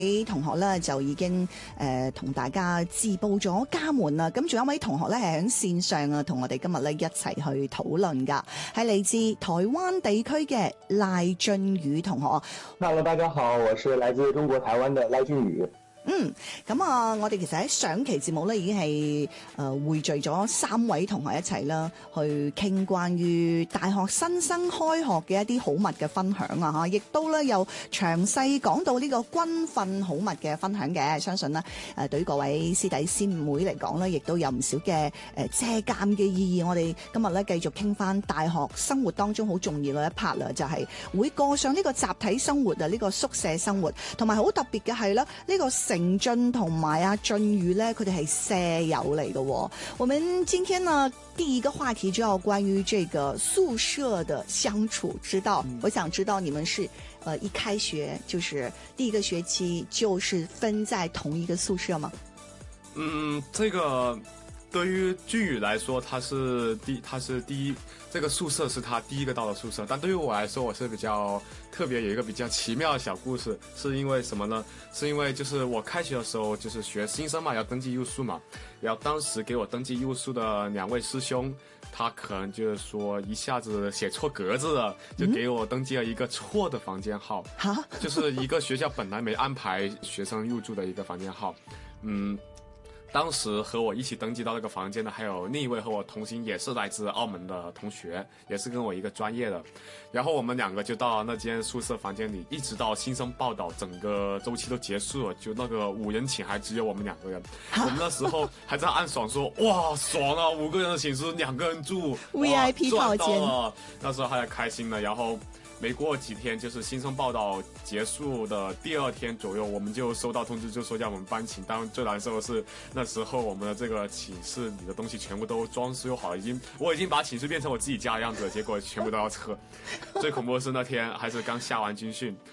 同學咧就已經同大家自報咗家門啦，咁仲有一位同學咧係喺線上啊，同我哋今日咧一齊去討論噶，係嚟自台灣地區嘅賴俊宇同學。 Hello， 大家好，我是來自中國台灣的賴俊宇。 咁啊，我哋其實喺上期節目咧已經係匯聚咗3位同學一齊啦，去傾關於大學新生開學嘅一啲好物嘅分享啊嚇，亦都咧有詳細講到呢個軍訓好物嘅分享嘅，相信咧對於各位師弟師妹嚟講咧，亦都有唔少嘅借鑑嘅意義。我哋今日咧繼續傾翻大學生活當中好重要嘅一 part 啦，就係會過上呢個集體生活啊，呢個宿舍生活，同埋好特別嘅係啦，呢個成俊同埋阿俊宇咧，佢哋係舍友嚟嘅。我們今天呢，第一個話題就要關於這個宿舍的相處之道。我想知道你們是一開學就是第一個學期就是分在同一個宿舍嗎？ 這個對於俊宇來說，他是第一，這個宿舍是他第一個到的宿舍。但對於我來說，我是比較特別，有一個比較奇妙的小故事，是因為什麼呢？是因為就是我開學的時候，就是學新生嘛，要登記入宿嘛，然後當時給我登記入宿的2位師兄，他可能就是說一下子寫錯格子了，就給我登記了一個錯的房間號，就是一個學校本來沒安排學生入住的一個房間號，當時和我一起登記到那個房間的還有另一位和我同行也是來自澳門的同學，也是跟我一個專業的，然後我們2個就到那間宿舍房間裏，一直到新生報到整個週期都結束了，就那個5人寢還只有我們2個人，我們那時候還在暗爽說哇爽啊，5個人的寢室2個人住 VIP 套間， 那時候還開心了。然後沒過幾天，就是新生報到結束的第2天左右，我們就收到通知，就說叫我們搬寢。當然最難受的是那時候我們的這個寢室裏的東西全部都裝修好了，我已經把寢室變成我自己家的樣子了，結果全部都要撤。最恐怖的是那天還是剛下完軍訓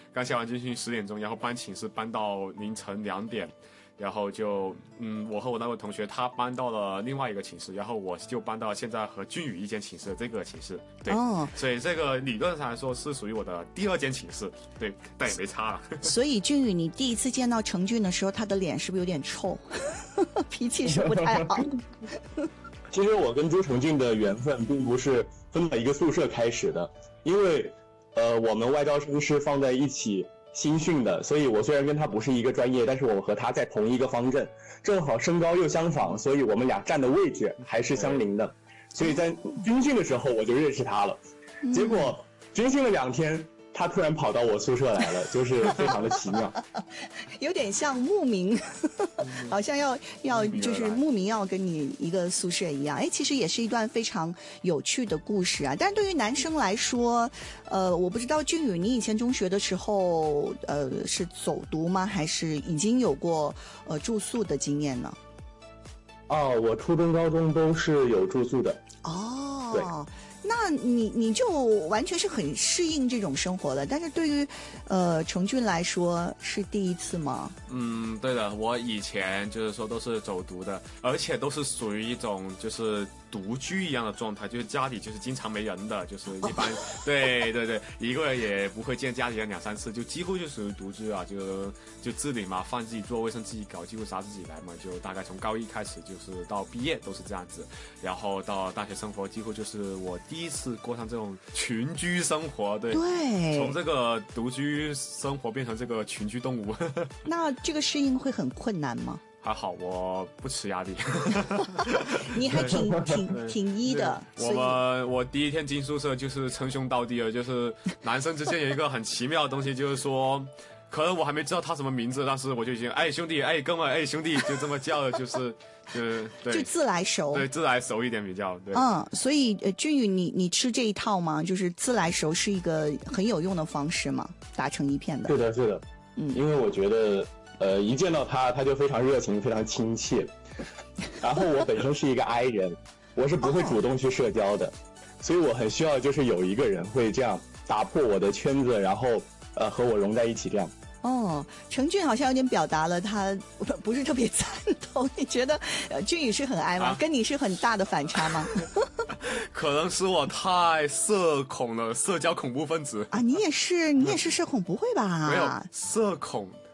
10點鐘，然後搬寢室搬到凌晨2點。然後就我和我那位同學他搬到了另外一個寢室，然後我就搬到現在和俊宇一間寢室的這個寢室，對，所以這個理論上來說是屬於我的第2間寢室，對，但也沒差了。 所以俊宇，你第一次見到成俊的時候，他的臉是不是有點臭？脾氣是不太好。 其實我跟朱成俊的緣分並不是分到一個宿舍開始的，因為我們外招生是放在一起新訓的，所以我雖然跟他不是一個專業，但是我和他在同一個方陣，正好身高又相仿，所以我們倆站的位置還是相鄰的，所以在軍訓的時候我就認識他了。結果軍訓了2天，他突然跑到我宿舍來了，就是非常的奇妙。 有點像牧民，好像要就是牧民要跟你一個宿舍一樣。其實也是一段非常有趣的故事啊。但對於男生來說，我不知道俊宇，你以前中學的時候，是走讀嗎？還是已經有過住宿的經驗呢？ 我初中、高中都是有住宿的。對。 那你就完全是很適應這種生活的，但是對於成俊來說是第一次嗎？ 對的，我以前就是說都是走讀的，而且都是屬於一種就是獨居一樣的狀態，就是家裡就是經常沒人的，就是一般對，一個人也不會見家裡人2-3次，就幾乎就屬於獨居啊，就自理嘛，飯自己做，衛生自己搞，幾乎啥自己來嘛，就大概從高1開始就是到畢業都是這樣子，然後到大學生活幾乎就是我第一次過上這種群居生活，對，從這個獨居生活變成這個群居動物。 那這個適應會很困難嗎？ 還好，我不吃壓力。 你還挺一的。 我第1天進宿舍就是稱兄道弟了，就是男生之間有一個很奇妙的東西，就是說可能我還沒知道他什麼名字，但是我就已經兄弟哥們兄弟就這麼叫了，就是對， 就自來熟， 對，自來熟一點比較對。 所以俊宇你吃這一套嗎？就是自來熟是一個很有用的方式嗎？打成一片的。是的， 因為我覺得一見到他就非常熱情，非常親切。然後我本身是一個 I 人，我是不會主動去社交的，所以我很需要就是有一個人會這樣打破我的圈子，然後和我融在一起這樣。 成俊好像有點表達了他不是特別贊同，你覺得俊宇是很 I 嗎？跟你是很大的反差嗎？ 可能是我太社恐了，社交恐怖分子啊！ 你也是社恐，不會吧？ 沒有社恐。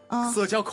啊社交